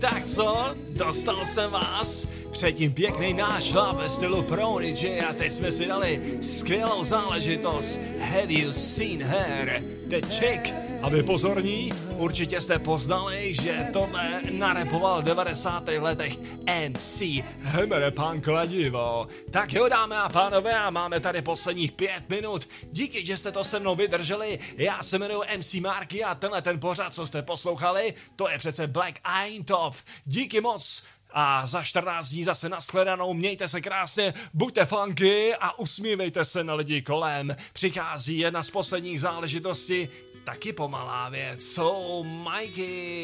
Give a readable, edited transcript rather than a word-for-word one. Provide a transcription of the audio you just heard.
Tak co? Dostal jsem vás? Předtím pěkný nášlap ve stylu Prodigy a teď jsme si dali skvělou záležitost. Have you seen her? The Chick. A vy pozorní, určitě jste poznali, že tohle narepoval v 90. letech MC Hammer Punk Kladivo. Tak jo, dámy a pánové, a máme tady posledních 5 minut. Díky, že jste to se mnou vydrželi. Já se jmenuji MC Marky a tenhle ten pořad, co jste poslouchali, to je přece Black Eintopf. Díky moc. A za 14 dní zase nashledanou, mějte se krásně, buďte funky a usmívejte se na lidi kolem. Přichází jedna z posledních záležitostí, taky pomalá věc. So, Mikey.